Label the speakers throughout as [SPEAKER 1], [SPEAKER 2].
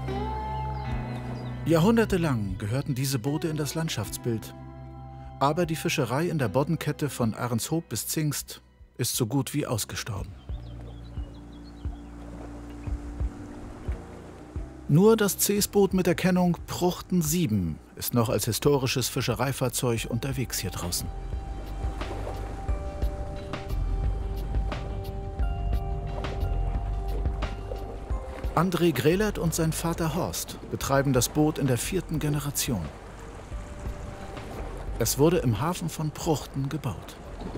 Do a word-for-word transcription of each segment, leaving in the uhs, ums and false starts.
[SPEAKER 1] Jahrhundertelang gehörten diese Boote in das Landschaftsbild. Aber die Fischerei in der Boddenkette von Ahrenshoop bis Zingst ist so gut wie ausgestorben. Nur das Ceesboot mit der Kennung Pruchten sieben ist noch als historisches Fischereifahrzeug unterwegs hier draußen. André Grelert und sein Vater Horst betreiben das Boot in der vierten Generation. Es wurde im Hafen von Pruchten gebaut.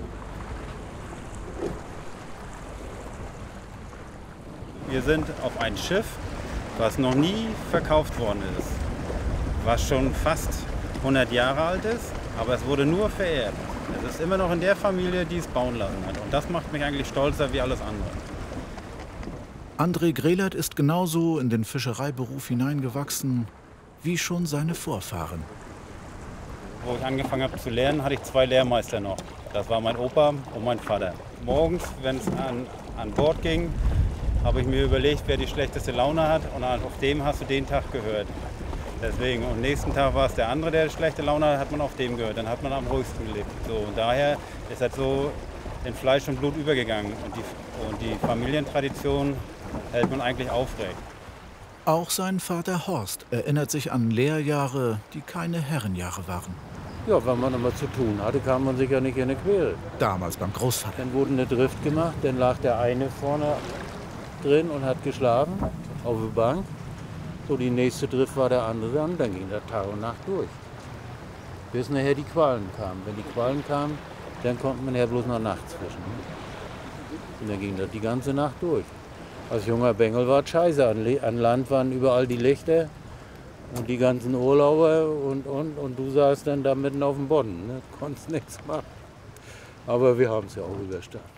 [SPEAKER 2] Wir sind auf ein Schiff, was noch nie verkauft worden ist, was schon fast hundert Jahre alt ist, aber es wurde nur verehrt. Es ist immer noch in der Familie, die es bauen lassen hat. Und das macht mich eigentlich stolzer wie alles andere.
[SPEAKER 1] André Grelert ist genauso in den Fischereiberuf hineingewachsen wie schon seine Vorfahren.
[SPEAKER 2] Wo ich angefangen habe zu lernen, hatte ich zwei Lehrmeister noch. Das war mein Opa und mein Vater. Morgens, wenn es an, an Bord ging, habe ich mir überlegt, wer die schlechteste Laune hat, und auf dem hast du den Tag gehört. Deswegen, und am nächsten Tag war es der andere, der schlechte Laune hat, hat man auf dem gehört. Dann hat man am ruhigsten gelebt. So, und daher ist das so in Fleisch und Blut übergegangen. Und die, und die Familientradition hält man eigentlich aufrecht.
[SPEAKER 1] Auch sein Vater Horst erinnert sich an Lehrjahre, die keine Herrenjahre waren.
[SPEAKER 3] Ja, wenn man immer zu tun hatte, kam man sich ja nicht in eine Quere.
[SPEAKER 1] Damals beim Großvater.
[SPEAKER 3] Dann wurde eine Drift gemacht, dann lag der eine vorne drin und hat geschlafen auf der Bank. So, die nächste Drift war der andere dann, dann ging der Tag und Nacht durch. Bis nachher die Qualen kamen. Wenn die Qualen kamen, dann konnte man ja bloß noch nachts fischen. Und dann ging das die ganze Nacht durch. Als junger Bengel war es scheiße. An Land waren überall die Lichter und die ganzen Urlauber und, und, und du saßt dann da mitten auf dem Bodden. Ne? Konntest nichts machen. Aber wir haben es ja auch überstanden.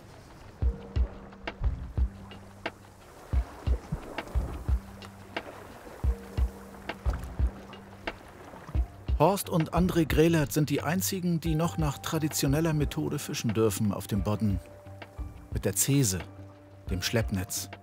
[SPEAKER 1] Horst und André Grelert sind die einzigen, die noch nach traditioneller Methode fischen dürfen auf dem Bodden. Mit der Zese, dem Schleppnetz